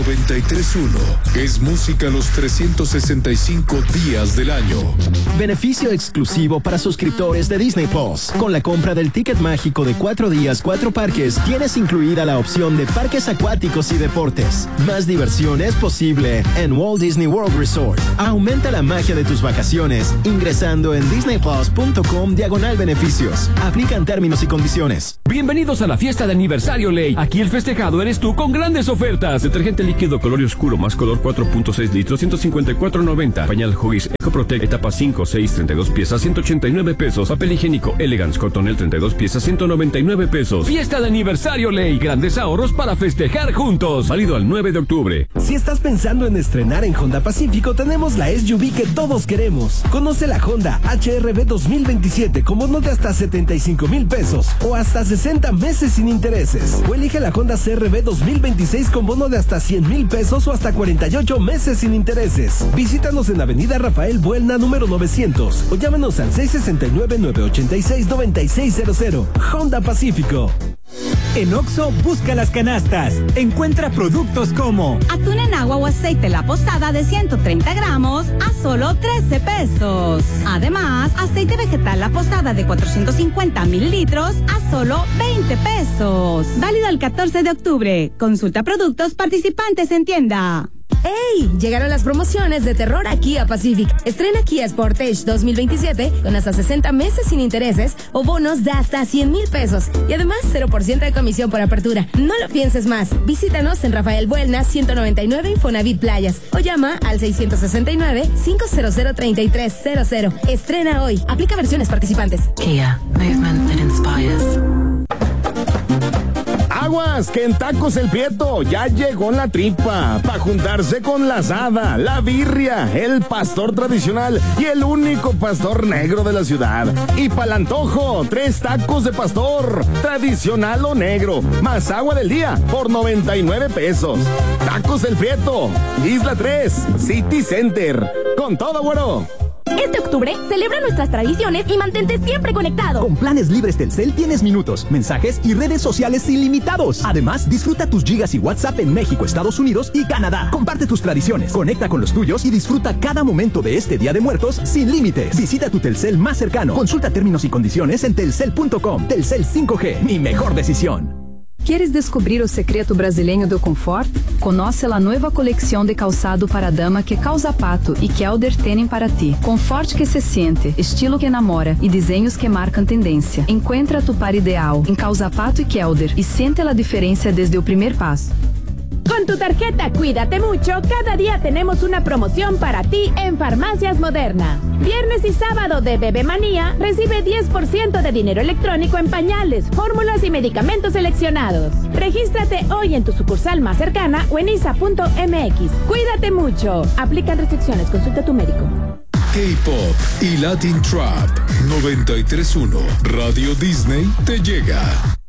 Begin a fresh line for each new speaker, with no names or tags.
93.1 es música los 365 días del año.
Beneficio exclusivo para suscriptores de Disney Plus. Con la compra del ticket mágico de 4 días, 4 parques, tienes incluida la opción de parques acuáticos y deportes. Más diversión es posible en Walt Disney World Resort. Aumenta la magia de tus vacaciones ingresando en disneyplus.com/beneficios. Aplican términos y condiciones.
Bienvenidos a la fiesta de aniversario Ley. Aquí el festejado eres tú con grandes ofertas. Detergente líquido color oscuro más color 4.6 litros, 154.90. Pañal Huggies EcoProtect etapa 5, 6, 32 piezas, 189 pesos. Papel higiénico Elegance Cottonelle 32 piezas, 199 pesos. Fiesta de aniversario Ley. Grandes ahorros para festejar juntos. Válido al 9 de octubre.
Si estás pensando en estrenar en Honda Pacífico, tenemos la SUV que todos queremos. Conoce la Honda HR-V 2027 con bono de hasta 75,000 pesos o hasta 60 meses sin intereses. O elige la Honda CR-V 2026 con bono de hasta 100,000 pesos o hasta 48 meses sin intereses. Visítanos en Avenida Rafael Buelna, número 900 o llámanos al 669-986-9600. Honda Pacífico.
En Oxxo, busca las canastas. Encuentra productos como
atún en agua o aceite La Posada de 130 gramos a solo 13 pesos. Además, aceite vegetal La Posada de 450 mililitros a solo 20 pesos. Válido el 14 de octubre. Consulta productos participantes en tienda.
¡Ey! Llegaron las promociones de terror a Kia Pacific. Estrena Kia Sportage 2027 con hasta 60 meses sin intereses o bonos de hasta 100,000 pesos. Y además 0% de comisión por apertura. No lo pienses más. Visítanos en Rafael Buelna, 199 Infonavit Playas o llama al 669-500-3300. Estrena hoy. Aplica versiones participantes.
Kia, movement that inspires.
Aguas, que en Tacos El Prieto ya llegó la tripa para juntarse con la asada, la birria, el pastor tradicional y el único pastor negro de la ciudad. Y pa'l antojo, 3 tacos de pastor, tradicional o negro, más agua del día por 99 pesos. Tacos El Prieto, Isla 3, City Center. Con todo, güero.
Este octubre, celebra nuestras tradiciones y mantente siempre conectado.
Con planes libres Telcel tienes minutos, mensajes y redes sociales ilimitados. Además, disfruta tus gigas y WhatsApp en México, Estados Unidos y Canadá. Comparte tus tradiciones, conecta con los tuyos y disfruta cada momento de este Día de Muertos sin límites. Visita tu Telcel más cercano. Consulta términos y condiciones en telcel.com. Telcel 5G, mi mejor decisión.
Queres descobrir o secreto brasileiro do conforto? Conoce a nova coleção de calçado para dama que Causa Pato e Kelder têm para ti. Conforto que se siente, estilo que enamora e desenhos que marcam tendência. Encuentra tu par ideal em Causa Pato e Kelder e siente a diferença desde o primeiro passo.
Con tu tarjeta Cuídate Mucho, cada día tenemos una promoción para ti en Farmacias Moderna. Viernes y sábado de Bebé Manía, recibe 10% de dinero electrónico en pañales, fórmulas y medicamentos seleccionados. Regístrate hoy en tu sucursal más cercana o en isa.mx. Cuídate mucho. Aplican restricciones. Consulta a tu médico.
K-Pop y Latin Trap 93.1 Radio Disney te llega.